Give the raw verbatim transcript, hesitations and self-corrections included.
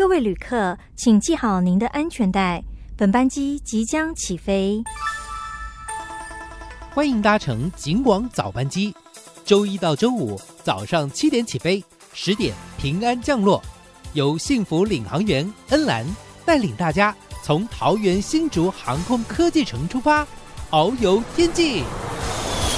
各位旅客，请系好您的安全带，本班机即将起飞。 欢迎搭乘警广早班机，周一到周五早上七点起飞，十点平安降落。由幸福领航员恩兰带领大家从桃园新竹航空科技城出发，遨游天际。